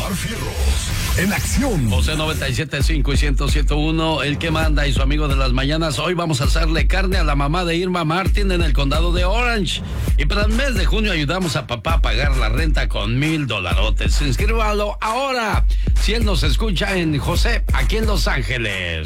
Omar Fierros, en acción. José 97.5 y 107.1, el que manda y su amigo de las mañanas. Hoy vamos a hacerle carne a la mamá de Irma Martin en el condado de Orange. Y para el mes de junio ayudamos a papá a pagar la renta con $1,000. Inscríbalo ahora, si él nos escucha en José, aquí en Los Ángeles.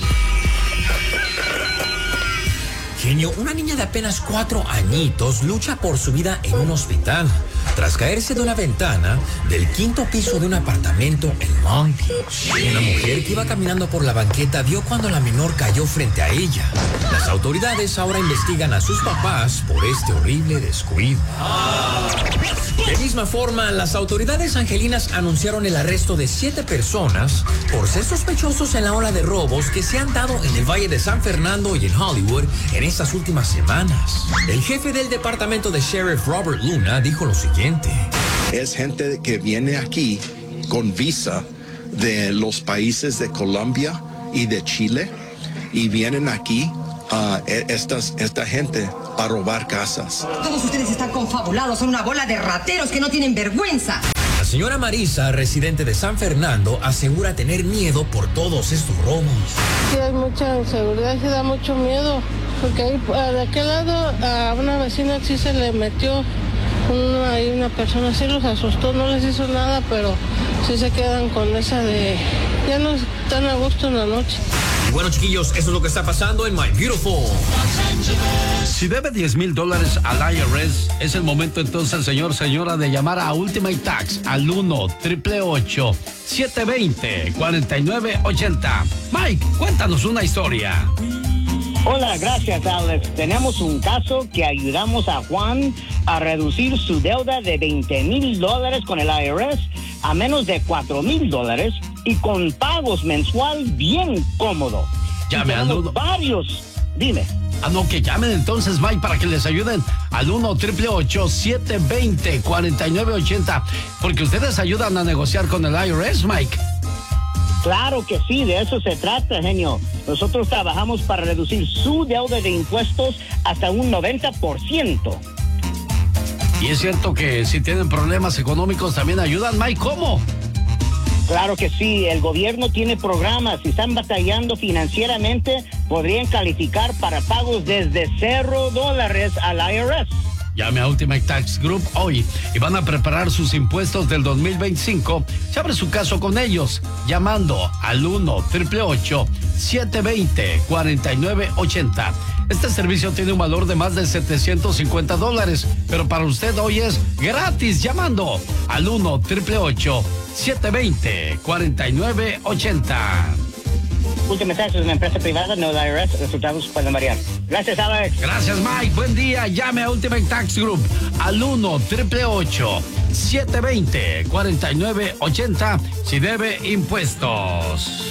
Genio, una niña de apenas 4 añitos lucha por su vida en un hospital tras caerse de una ventana del 5º piso de un apartamento en Long Beach. Una mujer que iba caminando por la banqueta vio cuando la menor cayó frente a ella. Las autoridades ahora investigan a sus papás por este horrible descuido. De misma forma, las autoridades angelinas anunciaron el arresto de 7 personas por ser sospechosos en la ola de robos que se han dado en el Valle de San Fernando y en Hollywood en estas últimas semanas. El jefe del departamento de sheriff, Robert Luna, dijo lo siguiente. Es gente que viene aquí con visa de los países de Colombia y de Chile y vienen aquí esta gente a robar casas. Todos ustedes están confabulados, son una bola de rateros que no tienen vergüenza. La señora Marisa, residente de San Fernando, asegura tener miedo por todos estos robos. Sí, hay mucha inseguridad, sí da mucho miedo, porque ahí, de aquel lado a una vecina sí se le metió una persona, sí los asustó, no les hizo nada, pero sí se quedan con esa de... ya no están a gusto en la noche. Y bueno, chiquillos, eso es lo que está pasando en My Beautiful. Si debe $10,000 al IRS, es el momento entonces, señora, de llamar a Ultimate Tax al 1-888-720-4980. Mike, cuéntanos una historia. Hola, gracias, Alex. Tenemos un caso que ayudamos a Juan a reducir su deuda de $20,000 con el IRS a menos de $4,000 y con pagos mensual bien cómodo. Llame al 1. Varios. Dime. No, que llamen entonces, Mike, para que les ayuden al 1-888-720-4980, porque ustedes ayudan a negociar con el IRS, Mike. Claro que sí, de eso se trata, genio. Nosotros trabajamos para reducir su deuda de impuestos hasta un 90%. Y es cierto que si tienen problemas económicos también ayudan, Mike, ¿cómo? Claro que sí, el gobierno tiene programas. Si están batallando financieramente, podrían calificar para pagos desde $0 al IRS. Llame a Ultimate Tax Group hoy y van a preparar sus impuestos del 2025. Se abre su caso con ellos llamando al 1-888-720-4980. Este servicio tiene un valor de más de $750, pero para usted hoy es gratis llamando al 1-888-720-4980. Ultimate Tax es una empresa privada, no la IRS. Resultados pueden variar. Gracias, Alex. Gracias, Mike. Buen día. Llame a Ultimate Tax Group al 1-888-720-4980 si debe impuestos.